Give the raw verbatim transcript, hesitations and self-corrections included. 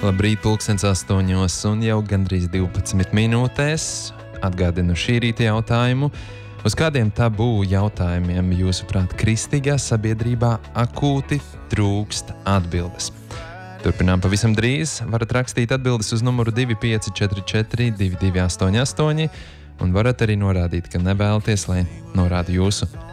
Labrīt, pulkstens astoņos un jau gandrīz divpadsmit minūtēs. Atgādinu šī rīta jautājumu. Uz kādiem tabū jautājumiem, jūsuprāt, kristīgā sabiedrībā akūti trūkst atbildes? Turpinām pavisam drīz. Varat rakstīt atbildes uz numuru divi pieci četri četri divi divi astoņi astoņi un varat arī norādīt, ka nevēlaties, lai norāda jūsu